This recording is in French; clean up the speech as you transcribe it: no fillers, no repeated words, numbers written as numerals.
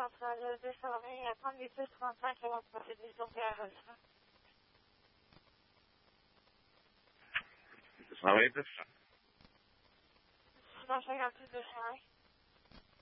en train de descendre et à 38-35, on va passer des journées à rejoindre. Ça va être? Je mange un peu de chien.